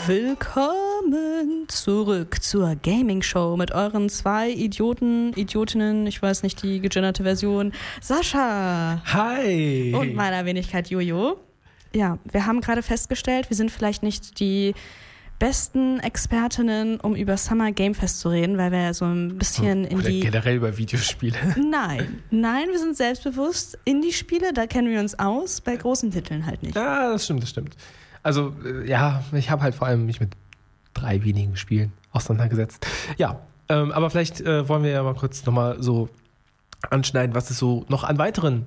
Willkommen zurück zur Gaming-Show mit euren zwei Idiotinnen, ich weiß nicht, die gegenderte Version, Sascha. Hi. Und meiner Wenigkeit Jojo. Ja, wir haben gerade festgestellt, wir sind vielleicht nicht die besten Expertinnen, um über Summer Game Fest zu reden, weil wir so ein bisschen in die... generell über Videospiele. Nein, wir sind selbstbewusst. Indie-Spiele, da kennen wir uns aus, bei großen Titeln halt nicht. Ja, das stimmt. Also, ja, ich habe halt vor allem mich mit 3 wenigen Spielen auseinandergesetzt. Ja, aber vielleicht wollen wir ja mal kurz nochmal so anschneiden, was es so noch an weiteren,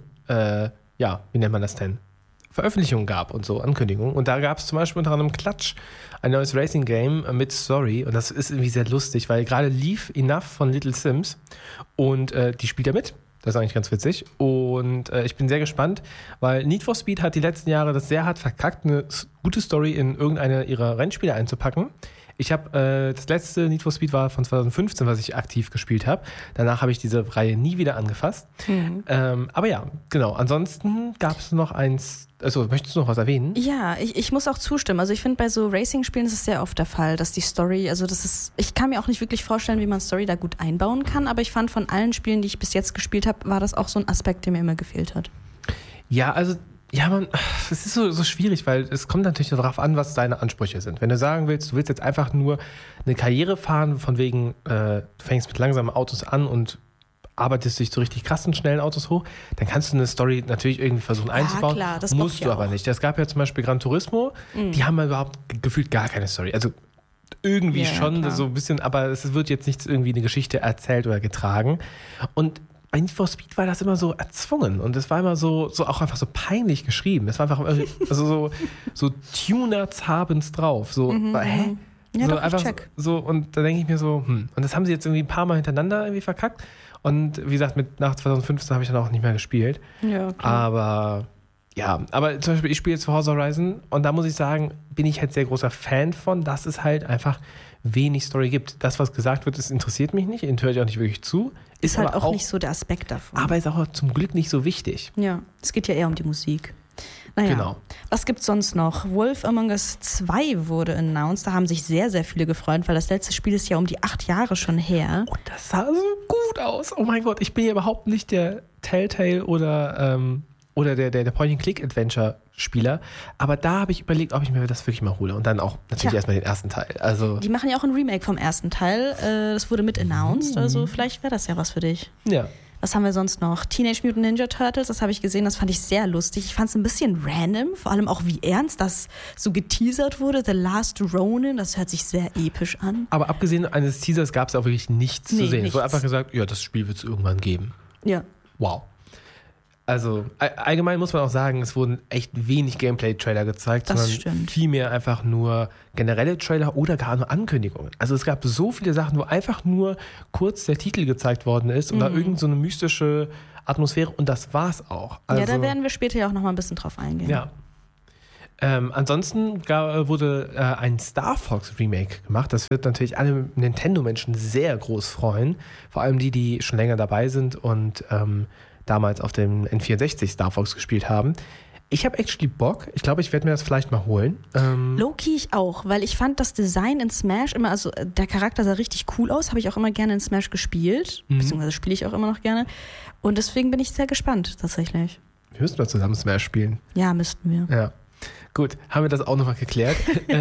wie nennt man das denn? Veröffentlichungen gab und so, Ankündigungen. Und da gab es zum Beispiel unter anderem Klatsch, ein neues Racing-Game mit Story. Und das ist irgendwie sehr lustig, weil gerade lief Enough von Little Sims und die spielt ja mit. Das ist eigentlich ganz witzig. Und ich bin sehr gespannt, weil Need for Speed hat die letzten Jahre das sehr hart verkackt, eine gute Story in irgendeine ihrer Rennspiele einzupacken. Ich habe das letzte Need for Speed war von 2015, was ich aktiv gespielt habe. Danach habe ich diese Reihe nie wieder angefasst. Aber ja, genau. Ansonsten gab es noch eins. Also, möchtest du noch was erwähnen? Ja, ich muss auch zustimmen. Also ich finde, bei so Racing-Spielen ist es sehr oft der Fall, dass die Story, ich kann mir auch nicht wirklich vorstellen, wie man Story da gut einbauen kann, aber ich fand, von allen Spielen, die ich bis jetzt gespielt habe, war das auch so ein Aspekt, der mir immer gefehlt hat. Ja, also, es ist so schwierig, weil es kommt natürlich darauf an, was deine Ansprüche sind. Wenn du sagen willst, du willst jetzt einfach nur eine Karriere fahren, von wegen, du fängst mit langsamen Autos an und arbeitest dich so richtig krassen, schnellen Autos hoch, dann kannst du eine Story natürlich irgendwie versuchen einzubauen. Klar, das musst du aber nicht. Es gab ja zum Beispiel Gran Turismo, die haben überhaupt gefühlt gar keine Story. Also irgendwie schon, klar. So ein bisschen, aber es wird jetzt nichts irgendwie eine Geschichte erzählt oder getragen. Und bei Need for Speed war das immer so erzwungen und es war immer so auch einfach so peinlich geschrieben. Es war einfach also so Tuner habens drauf. So, hä? Ja, so doch, einfach ich check. so, und da denke ich mir so, Und das haben sie jetzt irgendwie ein paar Mal hintereinander irgendwie verkackt. Und wie gesagt, nach 2015 habe ich dann auch nicht mehr gespielt. Ja, klar. Aber zum Beispiel, ich spiele jetzt Forza Horizon und da muss ich sagen, bin ich halt sehr großer Fan von, dass es halt einfach wenig Story gibt. Das, was gesagt wird, das interessiert mich nicht, höre ich auch nicht wirklich zu. Ist halt auch nicht so der Aspekt davon. Aber ist auch zum Glück nicht so wichtig. Ja, es geht ja eher um die Musik. Naja, genau. Was gibt's sonst noch? Wolf Among Us 2 wurde announced. Da haben sich sehr, sehr viele gefreut, weil das letzte Spiel ist ja um die 8 Jahre schon her. Und das sah so gut aus. Oh mein Gott, ich bin ja überhaupt nicht der Telltale oder der Point-and-Click-Adventure-Spieler. Aber da habe ich überlegt, ob ich mir das wirklich mal hole. Und dann auch natürlich erstmal den ersten Teil. Also die machen ja auch ein Remake vom ersten Teil. Das wurde mit announced. Also vielleicht wäre das ja was für dich. Ja. Was haben wir sonst noch? Teenage Mutant Ninja Turtles, das habe ich gesehen, das fand ich sehr lustig. Ich fand es ein bisschen random, vor allem auch wie ernst das so geteasert wurde. The Last Ronin, das hört sich sehr episch an. Aber abgesehen eines Teasers gab es auch wirklich nichts zu sehen. Nichts. Es wurde einfach gesagt, ja, das Spiel wird es irgendwann geben. Ja. Wow. Also allgemein muss man auch sagen, es wurden echt wenig Gameplay-Trailer gezeigt, sondern vielmehr einfach nur generelle Trailer oder gar nur Ankündigungen. Also es gab so viele Sachen, wo einfach nur kurz der Titel gezeigt worden ist oder irgend so eine mystische Atmosphäre und das war's auch. Also, ja, da werden wir später ja auch noch mal ein bisschen drauf eingehen. Ja. Ansonsten wurde ein Star Fox Remake gemacht. Das wird natürlich alle Nintendo-Menschen sehr groß freuen. Vor allem die schon länger dabei sind und damals auf dem N64 Star Fox gespielt haben. Ich habe actually Bock. Ich glaube, ich werde mir das vielleicht mal holen. Low-key ich auch, weil ich fand das Design in Smash immer, also der Charakter sah richtig cool aus, habe ich auch immer gerne in Smash gespielt, beziehungsweise spiele ich auch immer noch gerne. Und deswegen bin ich sehr gespannt, tatsächlich. Wir müssen mal zusammen Smash spielen. Ja, müssten wir. Ja. Gut, haben wir das auch nochmal geklärt.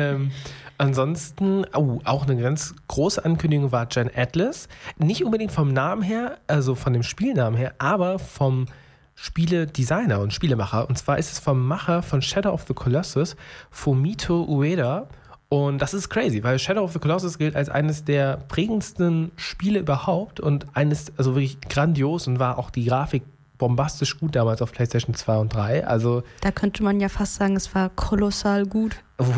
Ansonsten, auch eine ganz große Ankündigung war Gen Atlas. Nicht unbedingt vom Namen her, also von dem Spielnamen her, aber vom Spieledesigner und Spielemacher. Und zwar ist es vom Macher von Shadow of the Colossus, Fumito Ueda. Und das ist crazy, weil Shadow of the Colossus gilt als eines der prägendsten Spiele überhaupt und also wirklich grandios und war auch die Grafik bombastisch gut damals auf PlayStation 2 und 3. Also da könnte man ja fast sagen, es war kolossal gut.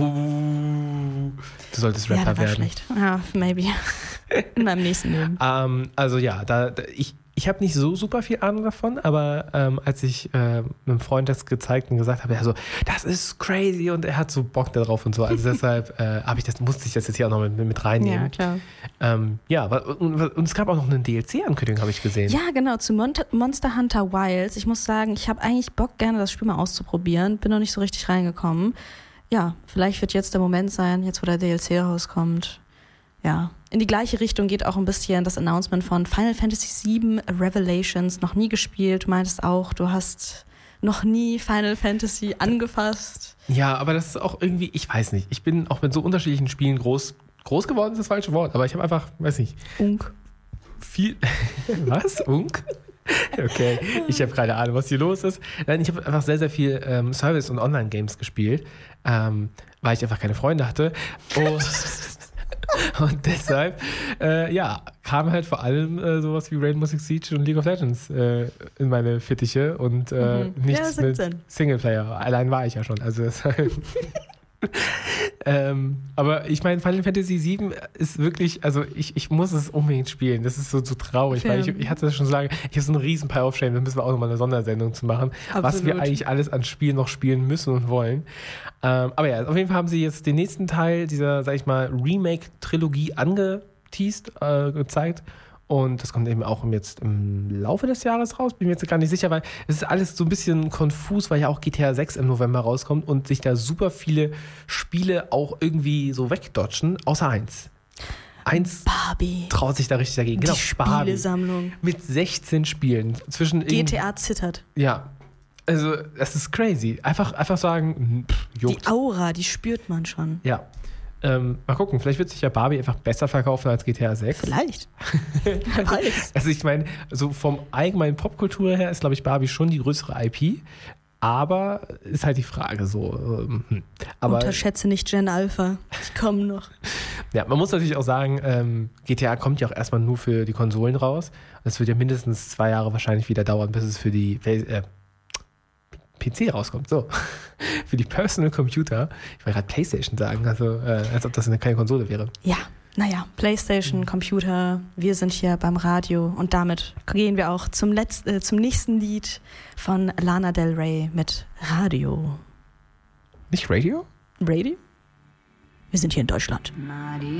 Du solltest Rapper werden. Ja, werden. Schlecht. Ja, maybe. In meinem nächsten Leben. Also ja, ich habe nicht so super viel Ahnung davon, aber als ich einem Freund das gezeigt und gesagt habe, er so, das ist crazy und er hat so Bock darauf und so. Also deshalb musste ich das jetzt hier auch noch mit reinnehmen. Ja, klar. Und es gab auch noch eine DLC-Ankündigung, habe ich gesehen. Ja, genau, zu Monster Hunter Wilds. Ich muss sagen, ich habe eigentlich Bock, gerne das Spiel mal auszuprobieren. Bin noch nicht so richtig reingekommen. ja, vielleicht wird jetzt der Moment sein, jetzt wo der DLC rauskommt. Ja, in die gleiche Richtung geht auch ein bisschen das Announcement von Final Fantasy VII Revelations. Noch nie gespielt. Du meintest auch, du hast noch nie Final Fantasy angefasst. Ja, aber das ist auch irgendwie, ich weiß nicht. Ich bin auch mit so unterschiedlichen Spielen groß geworden, ist das falsche Wort, aber ich habe einfach, weiß nicht. Viel. Was? Unk? Okay, ich habe keine Ahnung, was hier los ist. Nein, ich habe einfach sehr, sehr viel Service- und Online-Games gespielt, weil ich einfach keine Freunde hatte. Und deshalb, kam halt vor allem sowas wie Rainbow Six Siege und League of Legends in meine Fittiche und nichts mit Singleplayer. Allein war ich ja schon, also deshalb. Aber ich meine, Final Fantasy VII ist wirklich, also ich muss es unbedingt spielen. Das ist so traurig, weil ich hatte das schon sagen, ich habe so einen riesen Pile of Shame, da müssen wir auch nochmal eine Sondersendung zu machen, Absolut. Was wir eigentlich alles an Spielen noch spielen müssen und wollen. Aber ja, auf jeden Fall haben sie jetzt den nächsten Teil dieser, sag ich mal, Remake-Trilogie angeteased, gezeigt. Und das kommt eben auch jetzt im Laufe des Jahres raus. Bin mir jetzt gar nicht sicher, weil es ist alles so ein bisschen konfus, weil ja auch GTA 6 im November rauskommt und sich da super viele Spiele auch irgendwie so wegdodgen, außer eins. Barbie Traut sich da richtig dagegen. Die Spielesammlung. Mit 16 Spielen. GTA zittert. Ja. Also, das ist crazy. Einfach sagen, juckt. Die Aura, die spürt man schon. Ja. Mal gucken, vielleicht wird sich ja Barbie einfach besser verkaufen als GTA 6. Vielleicht. Wer weiß. Also ich meine, so vom allgemeinen Popkultur her ist, glaube ich, Barbie schon die größere IP. Aber ist halt die Frage so. Aber unterschätze nicht Gen Alpha. Ich komme noch. Ja, man muss natürlich auch sagen, GTA kommt ja auch erstmal nur für die Konsolen raus. Es wird ja mindestens 2 Jahre wahrscheinlich wieder dauern, bis es für die PC rauskommt, so. Für die Personal Computer. Ich wollte gerade PlayStation sagen, also als ob das keine Konsole wäre. Ja, naja, PlayStation, Computer, wir sind hier beim Radio und damit gehen wir auch zum nächsten Lied von Lana Del Rey mit Radio. Nicht Radio? Radio? Wir sind hier in Deutschland.